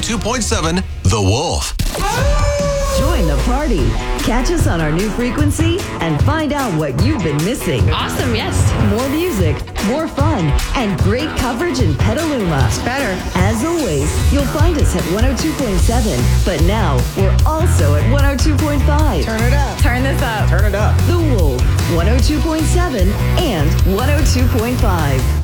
102.7 The Wolf. Join the party. Catch us on our new frequency and find out what you've been missing. Awesome, yes. More music, more fun, and great coverage in Petaluma. It's better. As always, you'll find us at 102.7, but now we're also at 102.5. Turn it up. Turn this up. Turn it up. The Wolf, 102.7 and 102.5.